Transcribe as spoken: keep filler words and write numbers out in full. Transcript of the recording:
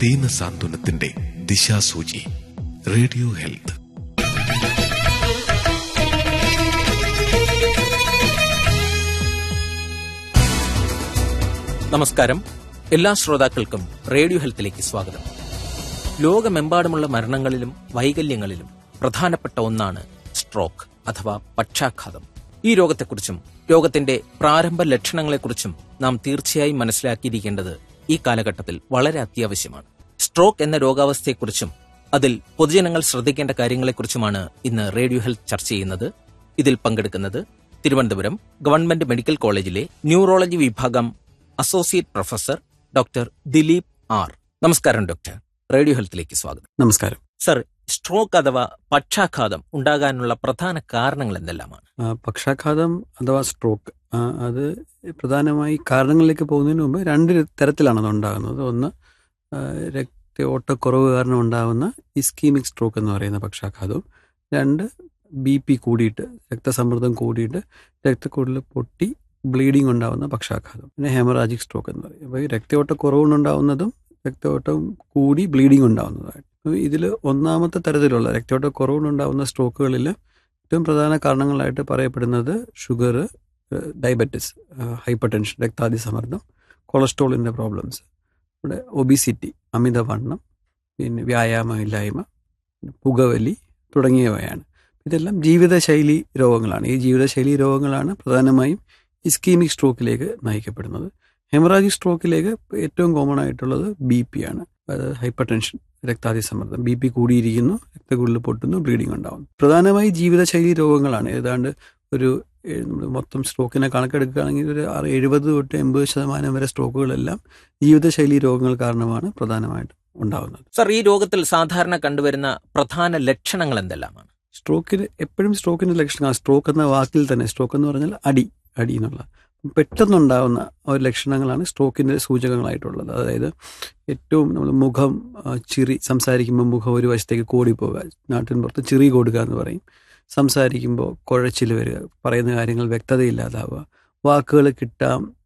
ദീനസാന്ത്വനത്തിന്റെ ദിശാസൂചി. Radio health. നമസ്കാരം. എല്ലാ ശ്രോതാക്കൾക്കും റേഡിയോ ഹെൽത്തിലേക്ക് സ്വാഗതം. ലോകമെമ്പാടുമുള്ള മരണങ്ങളിലും വൈകല്യങ്ങളിലും പ്രധാനപ്പെട്ട ഒന്നാണ് സ്ട്രോക്ക് അഥവാ പക്ഷാഘാതം. ഈ രോഗത്തെക്കുറിച്ചും രോഗത്തിന്റെ പ്രാരംഭ ലക്ഷണങ്ങളെക്കുറിച്ചും നാം തീർച്ചയായും മനസ്സിലാക്കിയിരിക്കേണ്ടത് ഈ കാലഘട്ടത്തിൽ വളരെ അത്യാവശ്യമാണ്. സ്ട്രോക്ക് എന്ന രോഗാവസ്ഥയെക്കുറിച്ചും അതിൽ പൊതുജനങ്ങൾ ശ്രദ്ധിക്കേണ്ട കാര്യങ്ങളെക്കുറിച്ചുമാണ് ഇന്ന് റേഡിയോ ഹെൽത്ത് ചർച്ച ചെയ്യുന്നത്. ഇതിൽ പങ്കെടുക്കുന്നത് തിരുവനന്തപുരം ഗവൺമെന്റ് മെഡിക്കൽ കോളേജിലെ ന്യൂറോളജി വിഭാഗം associate professor doctor Dileep R. നമസ്കാരം ഡോക്ടർ. റേഡിയോ ഹെൽത്തിലേക്ക് സ്വാഗതം. നമസ്കാരം സർ, സ്ട്രോക്ക് അഥവാ പക്ഷാഘാതം ഉണ്ടാകാനുള്ള പ്രധാന കാരണങ്ങൾ എന്തെല്ലാമാണ്? പക്ഷാഘാതം അഥവാ സ്ട്രോക്ക് അത് പ്രധാനമായി കാരണങ്ങളിലേക്ക് പോകുന്നതിന് മുമ്പ് രണ്ട് തരത്തിലാണ് അത് ഉണ്ടാകുന്നത്. ഒന്ന്, രക്തയോട്ടക്കുറവ് കാരണം ഉണ്ടാകുന്ന ഇസ്കീമിക് സ്ട്രോക്ക് എന്ന് പറയുന്ന പക്ഷാഘാതവും. രണ്ട്, ബി പി കൂടിയിട്ട് രക്തസമ്മർദ്ദം കൂടിയിട്ട് രക്തക്കുഴൽ പൊട്ടി ബ്ലീഡിങ് ഉണ്ടാകുന്ന പക്ഷാഘാതം. പിന്നെ ഹെമറാജിക് സ്ട്രോക്ക് എന്ന് പറയും. അപ്പോൾ ഈ രക്തയോട്ടക്കുറവുണ്ടാവുന്നതും രക്തയോട്ടം കൂടി ബ്ലീഡിങ് ഉണ്ടാകുന്നതായിട്ട്. ഇതിൽ ഒന്നാമത്തെ തരത്തിലുള്ള രക്തയോട്ടക്കുറവുണ്ടാകുന്ന സ്ട്രോക്കുകളിൽ ഏറ്റവും പ്രധാന കാരണങ്ങളായിട്ട് പറയപ്പെടുന്നത് sugar, diabetes, hyper tension, രക്താതിസമ്മർദ്ദം, കൊളസ്ട്രോളിൻ്റെ problems, ഇവിടെ ഒബിസിറ്റി, അമിതവണ്ണം, പിന്നെ വ്യായാമമില്ലായ്മ, പുകവലി തുടങ്ങിയവയാണ്. ഇതെല്ലാം ജീവിതശൈലി രോഗങ്ങളാണ്. ഈ ജീവിതശൈലി രോഗങ്ങളാണ് പ്രധാനമായും ഇസ്കീമിക് സ്ട്രോക്കിലേക്ക് നയിക്കപ്പെടുന്നത്. ഹെമറാജിക് സ്ട്രോക്കിലേക്ക് ഏറ്റവും കോമൺ ആയിട്ടുള്ളത് ബി പി ആണ്. അതായത് hyper tension, രക്താതിസമ്മർദ്ദം, B P കൂടിയിരിക്കുന്നു, രക്തക്കുഴൽ പൊട്ടുന്നു, bleeding ഉണ്ടാകുന്നു. പ്രധാനമായി ജീവിതശൈലി രോഗങ്ങളാണ്. ഏതാണ്ട് ഒരു മൊത്തം സ്ട്രോക്കിനെ കണക്കെടുക്കുകയാണെങ്കിൽ ഒരു എഴുപത് തൊട്ട് എൺപത് ശതമാനം വരെ സ്ട്രോക്കുകളെല്ലാം ജീവിതശൈലി രോഗങ്ങൾ കാരണമാണ് പ്രധാനമായിട്ടും ഉണ്ടാകുന്നത്. സർ, ഈ രോഗത്തിൽ സാധാരണ കണ്ടുവരുന്ന പ്രധാന ലക്ഷണങ്ങൾ എന്തെല്ലാമാണ്? സ്ട്രോക്കിന് എപ്പോഴും സ്ട്രോക്കിന്റെ ലക്ഷണങ്ങൾ, സ്ട്രോക്ക് എന്ന വാക്കിൽ തന്നെ സ്ട്രോക്ക് എന്ന് പറഞ്ഞാൽ അടി അടി എന്നുള്ള പെട്ടെന്നുണ്ടാകുന്ന ഒരു ലക്ഷണങ്ങളാണ് സ്ട്രോക്കിൻ്റെ സൂചകങ്ങളായിട്ടുള്ളത്. അതായത് ഏറ്റവും നമ്മൾ മുഖം ചിറി, സംസാരിക്കുമ്പോൾ മുഖം ഒരു വശത്തേക്ക് കോടിപ്പോവുക, നാട്ടിൻ പുറത്ത് ചിറി കൊടുക്കുക എന്ന് പറയും. സംസാരിക്കുമ്പോൾ കുഴച്ചിൽ വരിക, പറയുന്ന കാര്യങ്ങൾ വ്യക്തതയില്ലാതാവുക, വാക്കുകൾ കിട്ടാൻ